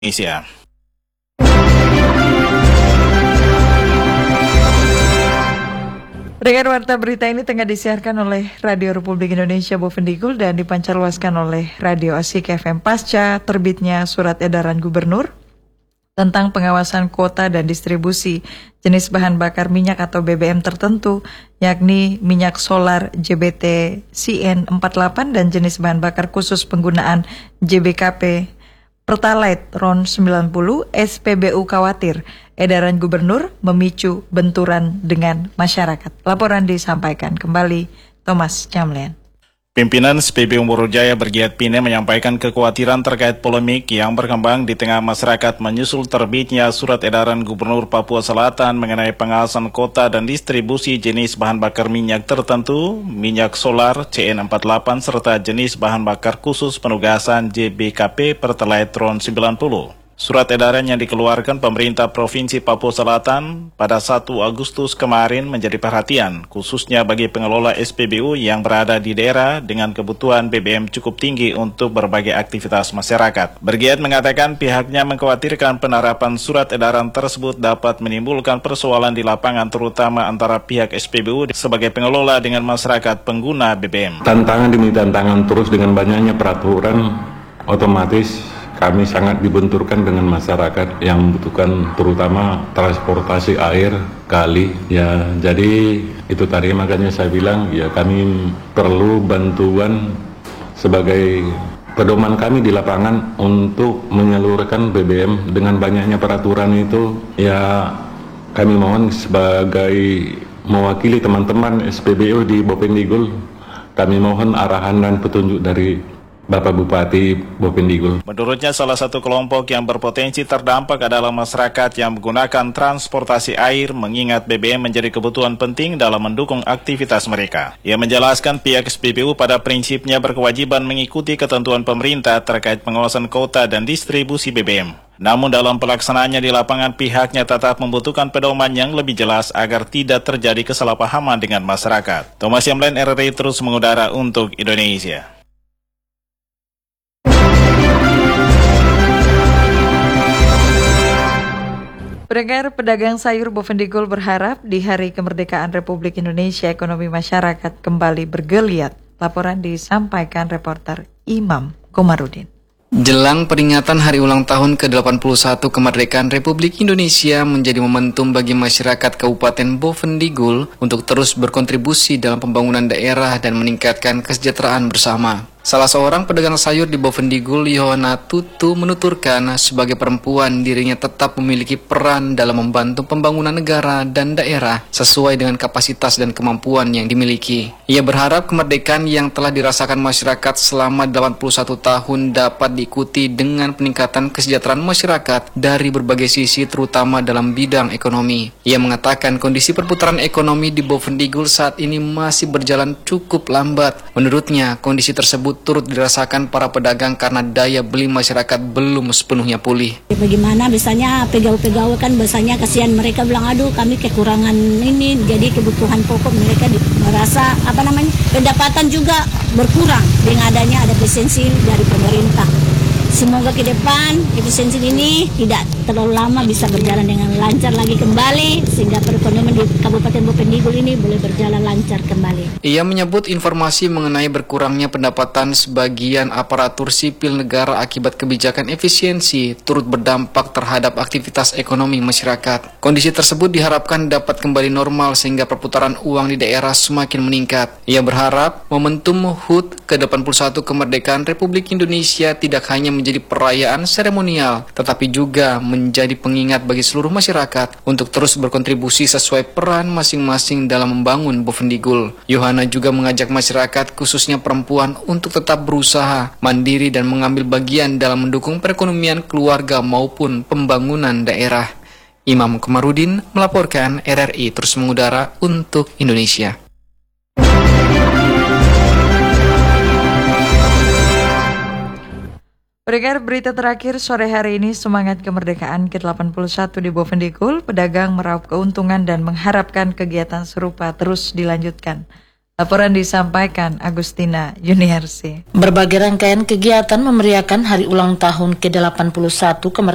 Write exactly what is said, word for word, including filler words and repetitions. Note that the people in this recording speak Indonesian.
Indonesia. Dengan warta berita ini tengah disiarkan oleh Radio Republik Indonesia Bovendigul dan dipancarluaskan oleh Radio Asik F M pasca terbitnya surat edaran gubernur tentang pengawasan kuota dan distribusi jenis bahan bakar minyak atau B B M tertentu, yakni minyak solar J B T C N empat puluh delapan dan jenis bahan bakar khusus penggunaan J B K P Pertalite R O N sembilan puluh. S P B U khawatir edaran gubernur memicu benturan dengan masyarakat. Laporan disampaikan kembali Thomas Jamlian. Pimpinan S P B U Borojaya Bergiat Pine menyampaikan kekhawatiran terkait polemik yang berkembang di tengah masyarakat menyusul terbitnya surat edaran Gubernur Papua Selatan mengenai pengawasan kota dan distribusi jenis bahan bakar minyak tertentu, minyak solar C N empat puluh delapan serta jenis bahan bakar khusus penugasan J B K P Pertalite R O N sembilan puluh. Surat edaran yang dikeluarkan pemerintah Provinsi Papua Selatan pada satu Agustus kemarin menjadi perhatian, khususnya bagi pengelola S P B U yang berada di daerah dengan kebutuhan B B M cukup tinggi untuk berbagai aktivitas masyarakat. Bergiat mengatakan pihaknya mengkhawatirkan penerapan surat edaran tersebut dapat menimbulkan persoalan di lapangan terutama antara pihak S P B U sebagai pengelola dengan masyarakat pengguna B B M. Tantangan demi tantangan terus dengan banyaknya peraturan, otomatis kami sangat dibenturkan dengan masyarakat yang membutuhkan terutama transportasi air, kali. Ya, jadi itu tadi makanya saya bilang ya kami perlu bantuan sebagai pedoman kami di lapangan untuk menyalurkan B B M. Dengan banyaknya peraturan itu ya kami mohon sebagai mewakili teman-teman S P B U di Bovendigul, kami mohon arahan dan petunjuk dari Bapak Bupati Bovendigul. Menurutnya salah satu kelompok yang berpotensi terdampak adalah masyarakat yang menggunakan transportasi air mengingat B B M menjadi kebutuhan penting dalam mendukung aktivitas mereka. Ia menjelaskan pihak S P B U pada prinsipnya berkewajiban mengikuti ketentuan pemerintah terkait pengawasan kota dan distribusi B B M. Namun dalam pelaksanaannya di lapangan pihaknya tetap membutuhkan pedoman yang lebih jelas agar tidak terjadi kesalahpahaman dengan masyarakat. Thomas Jamlian, R R I terus mengudara untuk Indonesia. Pendengar, pedagang sayur Bovendigul berharap di Hari Kemerdekaan Republik Indonesia ekonomi masyarakat kembali bergeliat. Laporan disampaikan reporter Imam Komarudin. Jelang peringatan hari ulang tahun ke delapan puluh satu kemerdekaan Republik Indonesia menjadi momentum bagi masyarakat Kabupaten Bovendigul untuk terus berkontribusi dalam pembangunan daerah dan meningkatkan kesejahteraan bersama. Salah seorang pedagang sayur di Bovendigul, Yohana Tutu, menuturkan sebagai perempuan dirinya tetap memiliki peran dalam membantu pembangunan negara dan daerah sesuai dengan kapasitas dan kemampuan yang dimiliki. Ia berharap kemerdekaan yang telah dirasakan masyarakat selama delapan puluh satu tahun dapat diikuti dengan peningkatan kesejahteraan masyarakat dari berbagai sisi terutama dalam bidang ekonomi. Ia mengatakan kondisi perputaran ekonomi di Bovendigul saat ini masih berjalan cukup lambat. Menurutnya kondisi tersebut turut dirasakan para pedagang karena daya beli masyarakat belum sepenuhnya pulih. Bagaimana biasanya pegawai-pegawai kan biasanya kasihan mereka bilang aduh kami kekurangan ini, jadi kebutuhan pokok mereka merasa apa namanya pendapatan juga berkurang dengan adanya ada efisiensi dari pemerintah. Semoga ke depan efisiensi ini tidak terlalu lama bisa berjalan dengan lancar lagi kembali sehingga perekonomian di Kabupaten Bovendigul ini boleh berjalan lancar kembali. Ia menyebut informasi mengenai berkurangnya pendapatan sebagian aparatur sipil negara akibat kebijakan efisiensi turut berdampak terhadap aktivitas ekonomi masyarakat. Kondisi tersebut diharapkan dapat kembali normal sehingga perputaran uang di daerah semakin meningkat. Ia berharap momentum H U T ke delapan puluh satu kemerdekaan Republik Indonesia tidak hanya menjadi perayaan seremonial, tetapi juga menjadi pengingat bagi seluruh masyarakat untuk terus berkontribusi sesuai peran masing-masing dalam membangun Bovendigul. Yohana juga mengajak masyarakat, khususnya perempuan, untuk tetap berusaha, mandiri dan mengambil bagian dalam mendukung perekonomian keluarga maupun pembangunan daerah. Imam Komarudin melaporkan, R R I terus mengudara untuk Indonesia. Pendengar, berita terakhir sore hari ini, semangat kemerdekaan ke delapan puluh satu di Bovendigul, pedagang meraup keuntungan dan mengharapkan kegiatan serupa terus dilanjutkan. Laporan disampaikan Agustina Yuniarsi. Berbagai rangkaian kegiatan memeriahkan hari ulang tahun ke delapan puluh satu kemerdekaan